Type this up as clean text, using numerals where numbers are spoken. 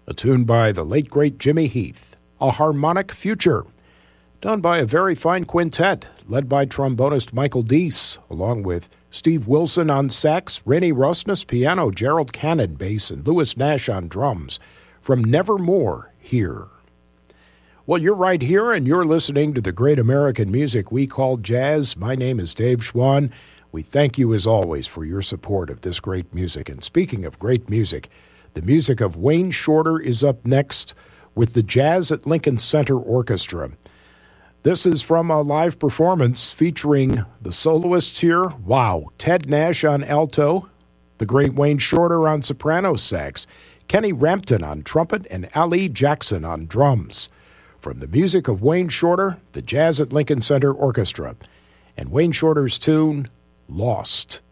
a tune by the late great Jimmy Heath, A Harmonic Future, done by a very fine quintet led by trombonist Michael Deese, along with Steve Wilson on sax, Rennie Rosnes piano, Gerald Cannon bass, and Louis Nash on drums, from Nevermore Here. Well, you're right here, and you're listening to the great American music we call jazz. My name is Dave Schwann. We thank you, as always, for your support of this great music. And speaking of great music, the music of Wayne Shorter is up next with the Jazz at Lincoln Center Orchestra. This is from a live performance featuring the soloists here. Wow, Ted Nash on alto, the great Wayne Shorter on soprano sax, Kenny Rampton on trumpet, and Ali Jackson on drums. From the music of Wayne Shorter, the Jazz at Lincoln Center Orchestra, and Wayne Shorter's tune, Lost.